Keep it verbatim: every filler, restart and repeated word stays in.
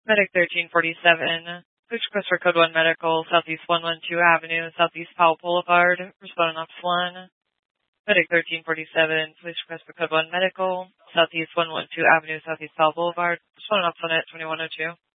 Medic thirteen forty-seven. Please request for Code one Medical, Southeast one twelve Avenue, Southeast Powell Boulevard, responding Ops one. Medic thirteen forty-seven. Please request for Code one Medical, Southeast one twelve Avenue, Southeast Powell Boulevard, responding Ops one at twenty-one oh two.